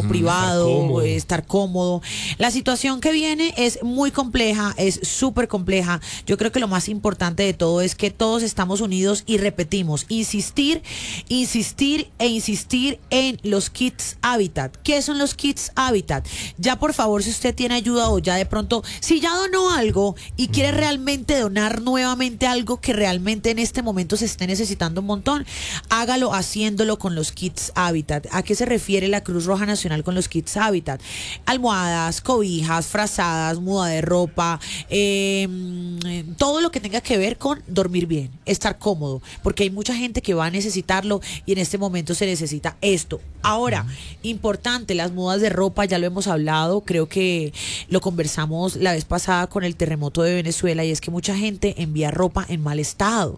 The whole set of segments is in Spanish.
privado, estar cómodo. La situación que viene es muy compleja, es súper compleja. Yo creo que lo más importante de todo es que todos estamos unidos y repetimos, insistir en los kits Habitat. ¿Qué son los kits Habitat? Ya por favor, si usted tiene ayuda o ya de pronto, si ya donó algo y quiere realmente donar nuevamente algo que realmente en este momento se esté necesitando un montón, hágalo haciéndolo con los kits Habitat. ¿A qué se refiere la Cruz Roja Nacional con los kits Habitat? Almohadas, cobijas, frazadas, muda de ropa, todo lo que tenga que ver con dormir bien, estar cómodo, porque hay mucha gente que va a necesitarlo y en este momento se necesita esto. Ahora, importante, las mudas de ropa, ya lo hemos hablado, creo que lo conversamos la vez pasada con el terremoto de Venezuela, y es que mucha gente envía ropa en mal estado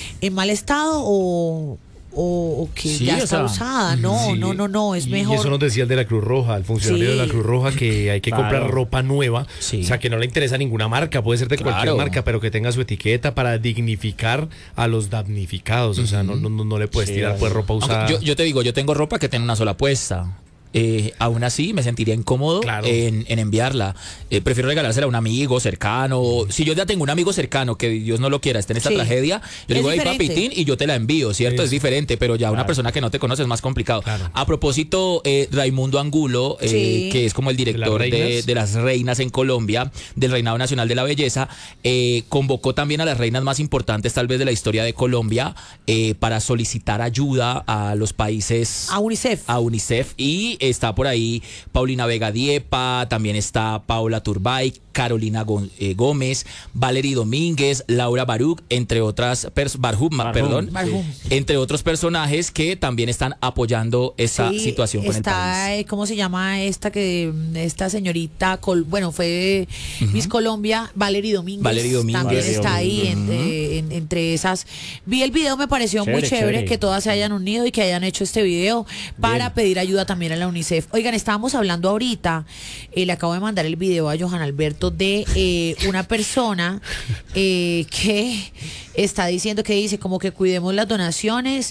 o que sí, ya está usada. No, es mejor. Y eso nos decía el de la Cruz Roja, el funcionario de la Cruz Roja, que hay que comprar ropa nueva, o sea, que no le interesa ninguna marca, puede ser de cualquier marca, pero que tenga su etiqueta para dignificar a los damnificados, o sea, no le puedes tirar pues ropa usada. Yo te digo, yo tengo ropa que tiene una sola puesta. Aún así me sentiría incómodo en enviarla. Prefiero regalársela a un amigo cercano. Si yo ya tengo un amigo cercano que Dios no lo quiera, esté en esta tragedia, yo le digo, hey papitín, y yo te la envío, ¿cierto? Es diferente, pero ya una persona que no te conoce es más complicado. A propósito, Raimundo Angulo, que es como el director de las reinas en Colombia, del Reinado Nacional de la Belleza, convocó también a las reinas más importantes tal vez de la historia de Colombia para solicitar ayuda a los países, a UNICEF, y está por ahí Paulina Vega Diepa, también está Paola Turbay, Carolina Gómez, Valery Domínguez, Laura Baruch, entre otras entre otros personajes que también están apoyando esa situación con el país. ¿Cómo se llama esta señorita? Fue Miss Colombia, Valery Domínguez también está ahí entre esas. Vi el video, me pareció muy chévere que todas se hayan unido y que hayan hecho este video para pedir ayuda también a la UNICEF. Oigan, estábamos hablando ahorita, le acabo de mandar el video a Johan Alberto de una persona que está diciendo, que dice como que cuidemos las donaciones.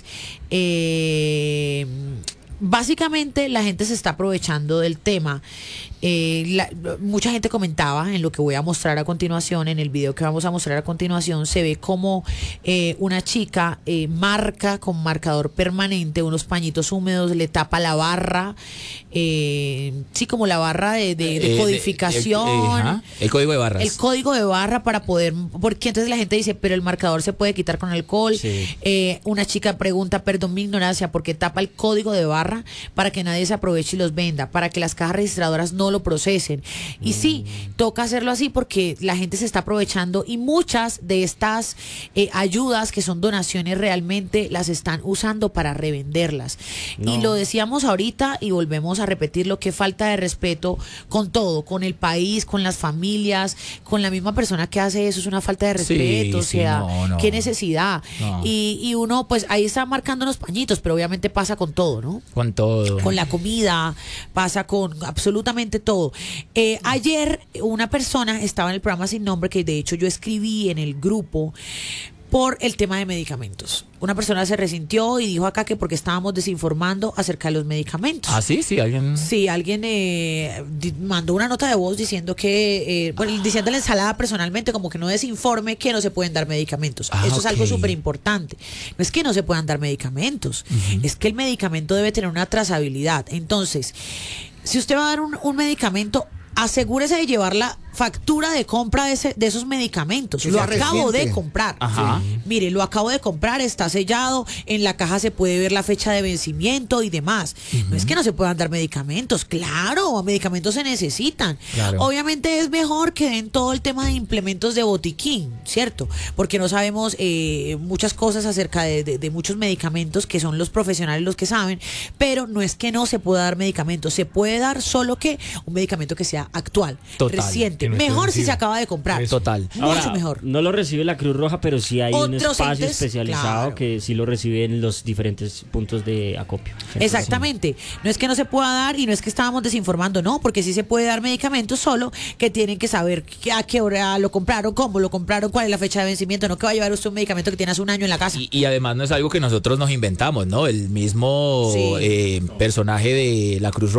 Básicamente la gente se está aprovechando del tema. Mucha gente comentaba en lo que voy a mostrar a continuación, en el video que vamos a mostrar a continuación, se ve como una chica marca con marcador permanente unos pañitos húmedos, le tapa la barra, como la barra de codificación, el código de barras. El código de barra para poder, porque entonces la gente dice, pero el marcador se puede quitar con alcohol. Una chica pregunta, perdón mi ignorancia, ¿por qué tapa el código de barra? Para que nadie se aproveche y los venda, para que las cajas registradoras no lo procesen. Y sí, toca hacerlo así porque la gente se está aprovechando, y muchas de estas ayudas que son donaciones realmente las están usando para revenderlas. Y lo decíamos ahorita y volvemos a repetirlo, que falta de respeto con todo, con el país, con las familias, con la misma persona que hace eso. Es una falta de respeto, qué necesidad. Y uno pues ahí está marcando unos pañitos, pero obviamente pasa con todo, ¿no? Con todo. Con la comida, pasa con absolutamente todo. Ayer una persona estaba en el programa Sin Nombre, que de hecho yo escribí en el grupo por el tema de medicamentos. Una persona se resintió y dijo acá que porque estábamos desinformando acerca de los medicamentos. Ah, sí, alguien. Sí, alguien mandó una nota de voz diciendo que, diciéndole ensalada personalmente, como que no desinforme que no se pueden dar medicamentos. Eso es algo súper importante. No es que no se puedan dar medicamentos, es que el medicamento debe tener una trazabilidad. Entonces, si usted va a dar un medicamento, asegúrese de llevar la factura de compra de esos medicamentos. Lo acabo de comprar. Mire, lo acabo de comprar, está sellado, en la caja se puede ver la fecha de vencimiento y demás. No es que no se puedan dar medicamentos, claro, medicamentos se necesitan. Obviamente es mejor que den todo el tema de implementos de botiquín, ¿cierto? Porque no sabemos muchas cosas acerca de muchos medicamentos, que son los profesionales los que saben, pero no es que no se pueda dar medicamentos, se puede dar, solo que un medicamento que sea actual, reciente. Mejor si se acaba de comprar. Total. Ahora, mucho mejor. No lo recibe la Cruz Roja, pero sí hay un espacio especializado que sí lo recibe en los diferentes puntos de acopio. Exactamente. No es que no se pueda dar y no es que estábamos desinformando, no, porque sí se puede dar medicamentos, solo que tienen que saber a qué hora lo compraron, cómo lo compraron, cuál es la fecha de vencimiento. No que va a llevar usted un medicamento que tiene hace un año en la casa. Y además no es algo que nosotros nos inventamos, ¿no? El mismo personaje de la Cruz Roja